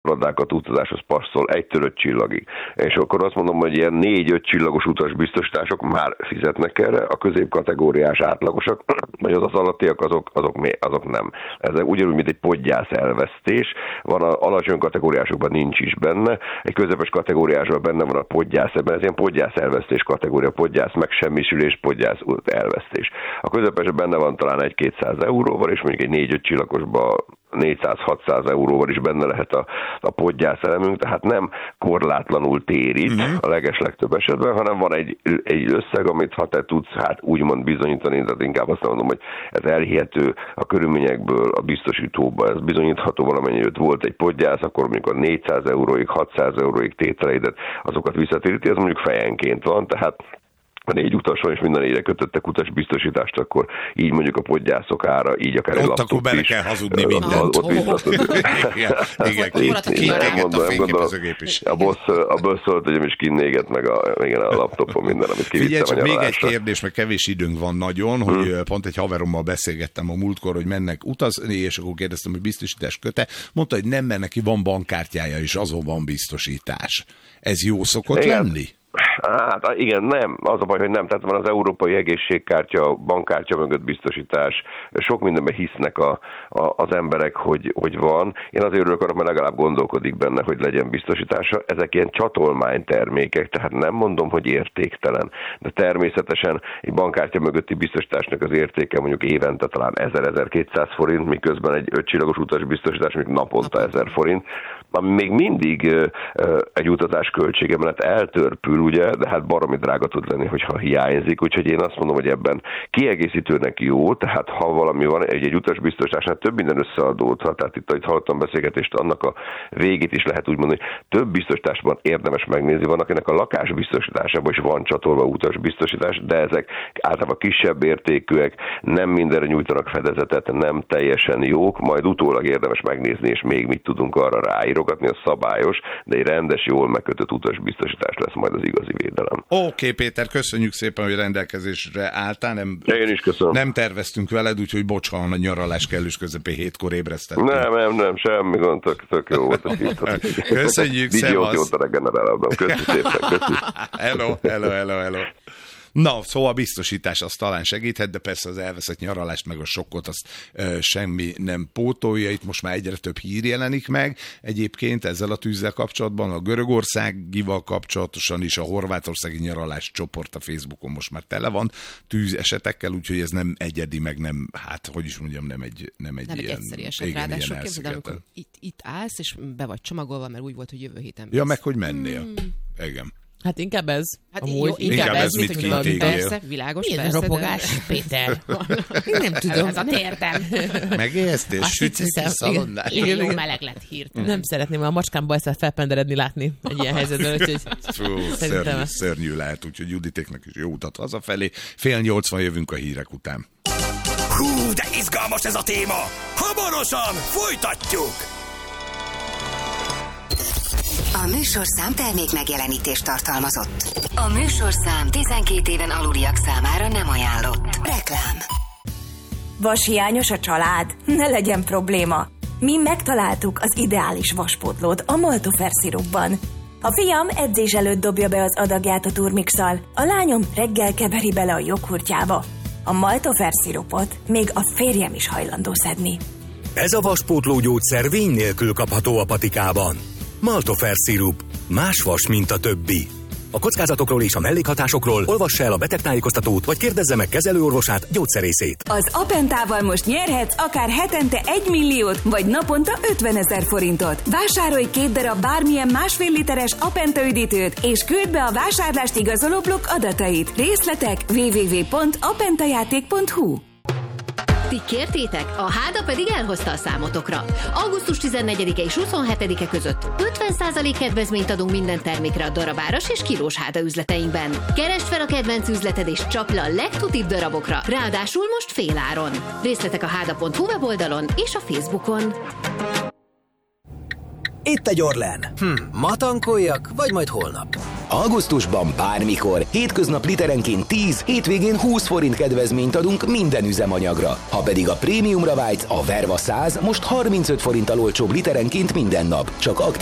radákat utazáshoz passzol 1-5 csillagig. És akkor azt mondom, hogy ilyen 4-5 csillagos utasbiztosítások már fizetnek erre, a középkategóriás átlagosak, vagy az alattiak, azok nem. Ez ugyanúgy, mint egy podgyász elvesztés. Van az alacsony kategóriásokban nincs is benne, egy közepes kategóriásban benne van a podgyász, ebben ez ilyen podgyász elvesztés kategória, podgyász megsemmisülés, podgyász elvesztés. A közepesben benne van talán 1-200 euróval, és mondjuk egy 4-5 csillagosban 400-600 euróval is benne lehet a podgyász elemünk, tehát nem korlátlanul térít a legeslegtöbb esetben, hanem van egy összeg, amit ha te tudsz úgymond bizonyítani, tehát inkább azt mondom, hogy ez elhihető a körülményekből, a biztosítóban, ez bizonyítható valamennyi, hogy volt egy podgyász, akkor mondjuk a 400 euróig, 600 euróig tételeidet, azokat visszatéríti, ez mondjuk fejenként van, tehát a 4 utason és minden 4-re kötöttek utasbiztosítást, akkor így mondjuk a podgyászok ára, így akár egy laptop is. Ott akkor bele kell hazudni mindent. Ott visszatudni. Igen, a fényképezőgép is. A boss szólt, hogy is kinnéget meg a laptopon minden, amit kivittem a nyaralásra. Még egy kérdés, meg kevés időnk van nagyon, hogy pont egy haverommal beszélgettem a múltkor, hogy mennek utazni, és akkor kérdeztem, hogy biztosítás köte. Mondta, hogy nem, mert neki van bankkártyája, és azon van biztosítás. Ez jó szokott lenni? Hát igen, nem. Az a baj, hogy nem. Tehát van az európai egészségkártya, bankkártya mögött biztosítás. Sok mindenben hisznek az emberek, hogy van. Én azért örülök arra, mert legalább gondolkodik benne, hogy legyen biztosítása. Ezek ilyen csatolmánytermékek, tehát nem mondom, hogy értéktelen. De természetesen egy bankkártya mögötti biztosításnak az értéke mondjuk évente talán 1000-1200 forint, miközben egy 5 csillagos utasbiztosítás mondjuk naponta 1000 forint. Ami még mindig egy utazás költsége mellett eltörpül, ugye, de hát baromi drága tud lenni, hogyha hiányzik, úgyhogy én azt mondom, hogy ebben kiegészítőnek jó, tehát ha valami van, egy utasbiztosításnál több minden összeadódhat, tehát itt hallottam beszélgetést, annak a végét is lehet úgy mondani, hogy több biztosításban érdemes megnézni, van akinek a lakásbiztosításában is van csatolva utasbiztosítás, de ezek általában kisebb értékűek, nem mindenre nyújtanak fedezetet, nem teljesen jók, majd utólag érdemes megnézni, és még mit tudunk arra ráírogatni, a szabályos, de egy rendes, jól megkötött utasbiztosítás lesz majd az igazi védelem. Oké, Péter, köszönjük szépen, hogy rendelkezésre álltál. Én is köszönöm. Nem terveztünk veled, úgyhogy bocs, ha a nyaralás kellős közepén 7-kor ébresztettünk. Nem, semmi gond, tök jó volt. Köszönjük, szevasz. Jót a regenerálódom. Köszönjük szépen. Hello. Na, szóval a biztosítás az talán segíthet, de persze az elveszett nyaralást meg a sokkot azt semmi nem pótolja. Itt most már egyre több hír jelenik meg. Egyébként ezzel a tűzzel kapcsolatban, a görögországival kapcsolatosan is a horvátországi nyaralás csoport a Facebookon most már tele van tűz esetekkel, úgyhogy ez nem egyedi, meg nem, nem egy ilyen egyszerű eset. Ráadásul képzeld, amikor itt állsz, és be vagy csomagolva, mert úgy volt, hogy jövő héten. Ja, meg hogy mennél. Igen. Hát inkább ez. Inkább ez, mint kint égél. Persze, világos, milyen persze. ropogás, Péter. Nem tudom. Ez a térdem. Megéheztél, sütsz szalonnát. Jó meleg lett hirtelen. Nem szeretném a macskámba ezt felpenderedni látni egy ilyen helyzetben, úgyhogy szörnyű lehet, úgyhogy Juditéknek is jó utat hazafelé. 7:80 jövünk a hírek után. Hú, de izgalmas ez a téma! Hamarosan folytatjuk! A műsorszám termék megjelenítést tartalmazott. A műsorszám 12 éven aluliak számára nem ajánlott. Reklám. Vashiányos a család? Ne legyen probléma. Mi megtaláltuk az ideális vaspótlót a Maltofer szirupban. A fiam edzés előtt dobja be az adagját a turmixal, a lányom reggel keveri bele a joghurtjába. A Maltofer szirupot még a férjem is hajlandó szedni. Ez a vaspótló gyógyszer vény nélkül kapható a patikában. Maltofer szirup. Más vas, mint a többi. A kockázatokról és a mellékhatásokról olvassa el a betegtájékoztatót, vagy kérdezze meg kezelőorvosát, gyógyszerészét. Az Apentával most nyerhetsz akár hetente 1 milliót, vagy naponta 50 000 forintot. Vásárolj 2 darab bármilyen 1,5 literes Apenta üdítőt, és küld be a vásárlást igazoló blokk adatait. Részletek www.apentajáték.hu. Ti kértétek, a Háda pedig elhozta a számotokra. Augusztus 14-e és 27-e között 50% kedvezményt adunk minden termékre a darabáras és kilós Háda üzleteinkben. Keresd fel a kedvenc üzleted és csapd le a legtutibb darabokra, ráadásul most féláron. Részletek a háda.hu weboldalon és a Facebookon. Itt egy Orlen. Ma tankoljak, vagy majd holnap? Augusztusban bármikor, hétköznap literenként 10, hétvégén 20 forint kedvezményt adunk minden üzemanyagra. Ha pedig a prémiumra vágysz, a Verva 100 most 35 forinttal olcsóbb literenként minden nap. Csak